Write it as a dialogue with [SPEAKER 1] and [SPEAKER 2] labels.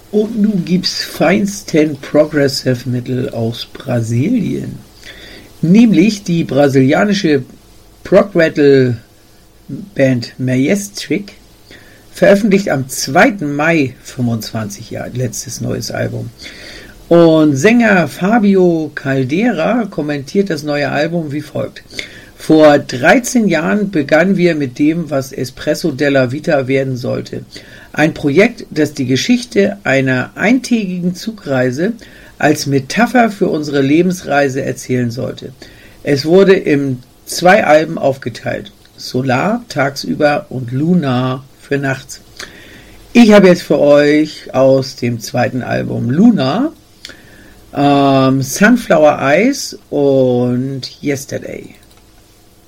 [SPEAKER 1] Und nun gibt's feinsten Progressive Metal aus Brasilien. Nämlich die brasilianische Prog-Metal Band Majestic veröffentlicht am 2. Mai 25 Jahre letztes neues Album. Und Sänger Fabio Caldera kommentiert das neue Album wie folgt. Vor 13 Jahren begannen wir mit dem, was Espresso della Vita werden sollte. Ein Projekt, das die Geschichte einer eintägigen Zugreise als Metapher für unsere Lebensreise erzählen sollte. Es wurde in 2 Alben aufgeteilt. Solar tagsüber und Lunar für nachts. Ich habe jetzt für euch aus dem 2. Album Lunar Sunflower Eyes und Yesterday.